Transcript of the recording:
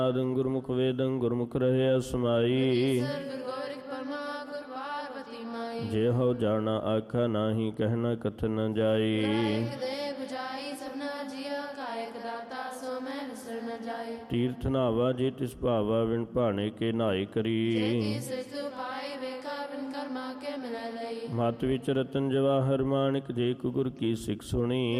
ਆਦਿ ਗੁਰਮੁਖ ਵੇਦੰ ਗੁਰਮੁਖ ਰਹੇ ਅਸਮਾਈ। ਜੇ ਹੋ ਜਾਣਾ ਆਖਾ ਨਾਹੀ ਕਹਿਣਾ ਕਥਨ ਨ ਜਾਈ। ਤੀਰਥ ਨਾਵਾ ਜੇ ਤਿਸ ਭਾਵਾ ਵਿਣ ਭਾਣੇ ਕੇ ਨਹਾਏ ਕਰੀ। ਮਤ ਵਿੱਚ ਰਤਨ ਜਵਾਹਰ ਮਾਣਿਕ ਜੇ ਕੋ ਗੁਰ ਕੀ ਸਿੱਖ ਸੁਣੀ।